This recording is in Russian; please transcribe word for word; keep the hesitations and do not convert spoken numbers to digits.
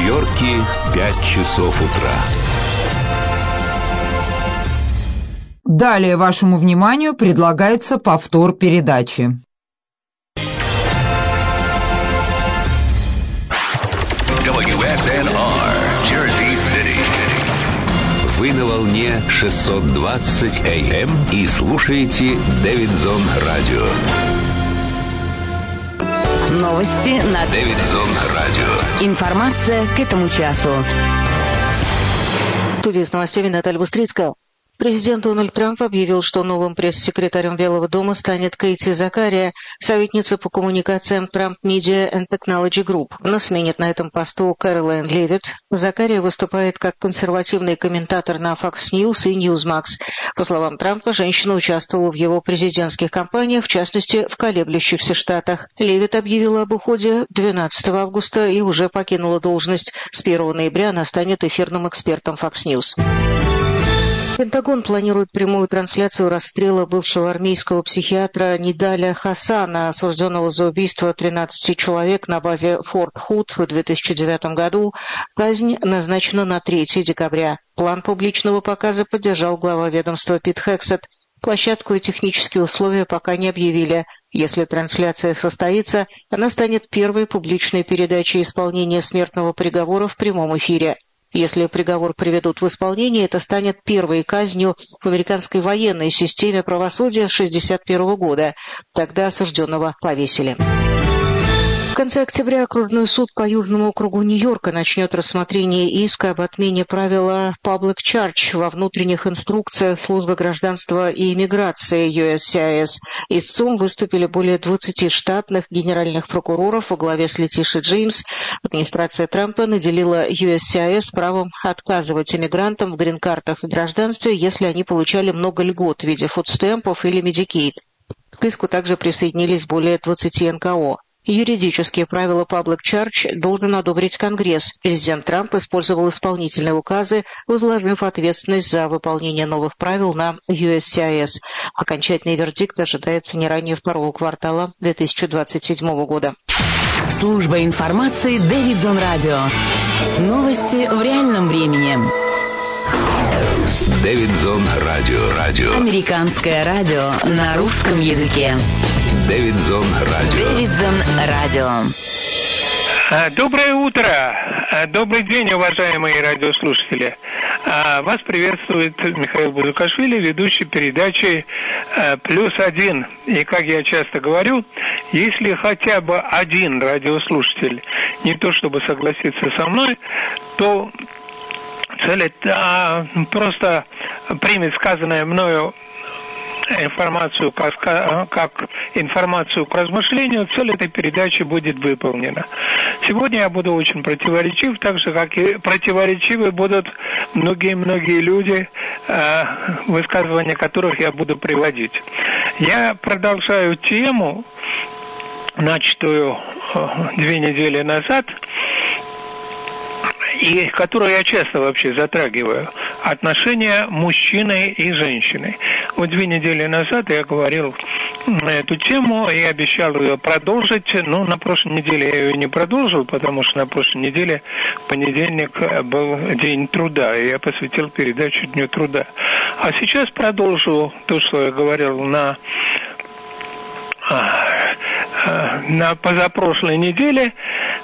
Нью-Йорке пять часов утра. Далее вашему вниманию предлагается повтор передачи. дабл ю эс эн ар, Jersey City. Вы на волне шестьсот двадцать эй эм и слушаете Дэвидсон Радио. Новости на Дэвидсон Радио. Информация к этому часу. В студии с новостями Наталья Бустрицкая. Президент Дональд Трамп объявил, что новым пресс-секретарем Белого дома станет Кейти Закария, советница по коммуникациям Trump Media and Technology Group. Но сменит на этом посту Кэролайн Левитт. Закария выступает как консервативный комментатор на Fox News и Newsmax. По словам Трампа, женщина участвовала в его президентских кампаниях, в частности, в колеблющихся штатах. Левитт объявила об уходе двенадцатого августа и уже покинула должность. С первого ноября она станет эфирным экспертом Fox News. Пентагон планирует прямую трансляцию расстрела бывшего армейского психиатра Нидаля Хасана, осужденного за убийство тринадцати человек на базе Форт Худ в две тысячи девятом году. Казнь назначена на третьего декабря. План публичного показа поддержал глава ведомства Пит Хексет. Площадку и технические условия пока не объявили. Если трансляция состоится, она станет первой публичной передачей исполнения смертного приговора в прямом эфире. Если приговор приведут в исполнение, это станет первой казнью в американской военной системе правосудия с шестьдесят первого года. Тогда осужденного повесили. В конце октября окружной суд по Южному округу Нью-Йорка начнет рассмотрение иска об отмене правила Public Charge во внутренних инструкциях Службы гражданства и иммиграции ю эс си ай эс. Истцом выступили более двадцати штатных генеральных прокуроров во главе с Летишей Джеймс. Администрация Трампа наделила ю эс си ай эс правом отказывать иммигрантам в грин-картах и гражданстве, если они получали много льгот в виде фудстемпов или Medicaid. К иску также присоединились более двадцати эн ка о. Юридические правила Public Charge должен одобрить Конгресс. Президент Трамп использовал исполнительные указы, возложив ответственность за выполнение новых правил на ю эс си ай эс. Окончательный вердикт ожидается не ранее второго квартала две тысячи двадцать седьмого года. Служба информации Дэвидсон Радио. Новости в реальном времени. Дэвидсон Радио. Радио. Американское радио на русском языке. Дэвидсон Радио. Дэвидсон Радио. Доброе утро. Добрый день, уважаемые радиослушатели. Вас приветствует Михаил Бузукашвили, ведущий передачи «Плюс один». И, как я часто говорю, если хотя бы один радиослушатель не то чтобы согласится со мной, то цель а, просто примет сказанное мною информацию как, как информацию к размышлению, цель этой передачи будет выполнена. Сегодня я буду очень противоречив, так же, как и противоречивы будут многие-многие люди, высказывания которых я буду приводить. Я продолжаю тему, начатую две недели назад, и которую я часто вообще затрагиваю, отношения мужчины и женщины. Вот две недели назад я говорил на эту тему и обещал ее продолжить, но на прошлой неделе я ее не продолжил, потому что на прошлой неделе в понедельник был День труда, и я посвятил передачу Дню труда. А сейчас продолжу то, что я говорил на... на позапрошлой неделе,